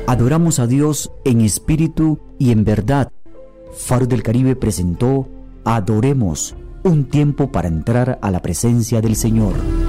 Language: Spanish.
Adoramos a Dios en espíritu y en verdad. Faro del Caribe presentó Adoremos, un tiempo para entrar a la presencia del Señor.